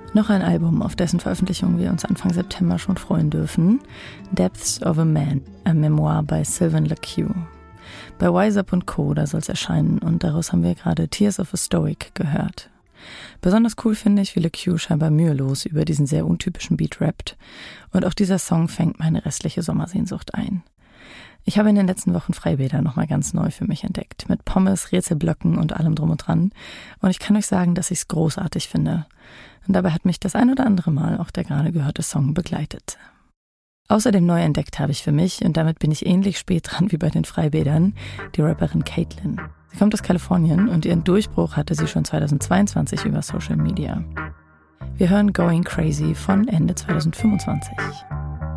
Noch ein Album, auf dessen Veröffentlichung wir uns Anfang September schon freuen dürfen. Depths of a Man, ein Memoir bei Sylvan LaCue. Bei Wise Up & Co., da soll es erscheinen, und daraus haben wir gerade Tears of a Stoic gehört. Besonders cool finde ich, wie LaCue scheinbar mühelos über diesen sehr untypischen Beat rappt. Und auch dieser Song fängt meine restliche Sommersehnsucht ein. Ich habe in den letzten Wochen Freibäder nochmal ganz neu für mich entdeckt. Mit Pommes, Rätselblöcken und allem drum und dran. Und ich kann euch sagen, dass ich es großartig finde. Und dabei hat mich das ein oder andere Mal auch der gerade gehörte Song begleitet. Außerdem neu entdeckt habe ich für mich, und damit bin ich ähnlich spät dran wie bei den Freibädern, die Rapperin Caitlyn. Sie kommt aus Kalifornien und ihren Durchbruch hatte sie schon 2022 über Social Media. Wir hören Going Crazy von Ende 2025.